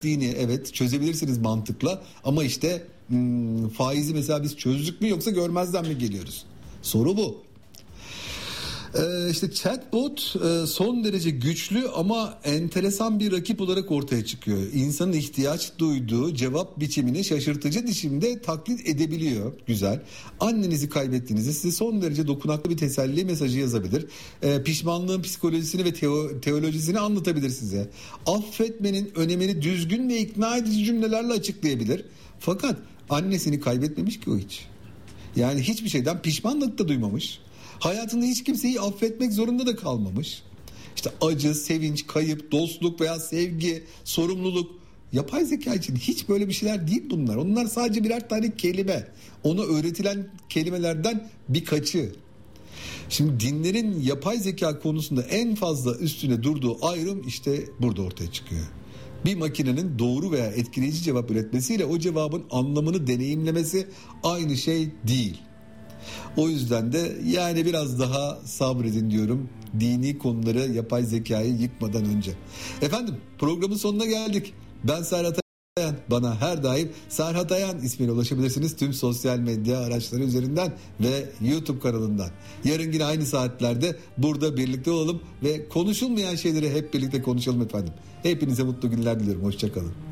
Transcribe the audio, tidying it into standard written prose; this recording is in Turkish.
dini evet çözebilirsiniz mantıkla ama işte faizi mesela biz çözdük mü yoksa görmezden mi geliyoruz? Soru bu. İşte chatbot son derece güçlü ama enteresan bir rakip olarak ortaya çıkıyor. İnsanın ihtiyaç duyduğu cevap biçimini şaşırtıcı biçimde taklit edebiliyor. Güzel. Annenizi kaybettiğinizde size son derece dokunaklı bir teselli mesajı yazabilir. Pişmanlığın psikolojisini ve teolojisini anlatabilir size. Affetmenin önemini düzgün ve ikna edici cümlelerle açıklayabilir. Fakat annesini kaybetmemiş ki o hiç. Yani hiçbir şeyden pişmanlık da duymamış. Hayatında hiç kimseyi affetmek zorunda da kalmamış. İşte acı, sevinç, kayıp, dostluk veya sevgi, sorumluluk. Yapay zeka için hiç böyle bir şeyler değil bunlar. Onlar sadece birer tane kelime. Ona öğretilen kelimelerden birkaçı. Şimdi dinlerin yapay zeka konusunda en fazla üstüne durduğu ayrım işte burada ortaya çıkıyor. Bir makinenin doğru veya etkileyici cevap üretmesiyle o cevabın anlamını deneyimlemesi aynı şey değil. O yüzden de yani biraz daha sabredin diyorum dini konuları yapay zekayı yıkmadan önce. Efendim programın sonuna geldik. Ben Serhat Ayan. Bana her daim Serhat Ayan ismiyle ulaşabilirsiniz tüm sosyal medya araçları üzerinden ve YouTube kanalından. Yarın yine aynı saatlerde burada birlikte olalım ve konuşulmayan şeyleri hep birlikte konuşalım efendim. Hepinize mutlu günler diliyorum. Hoşça kalın.